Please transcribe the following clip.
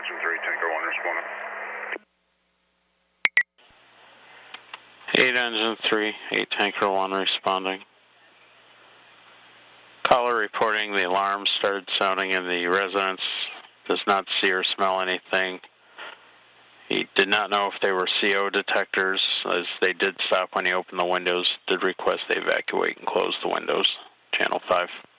Engine 3, Tanker 1 responding. 8 Engine 3, 8 Tanker 1 responding. Caller reporting the alarm started sounding in the residence. Does not see or smell anything. He did not know if they were CO detectors, as they did stop when he opened the windows. Did request they evacuate and close the windows. Channel 5.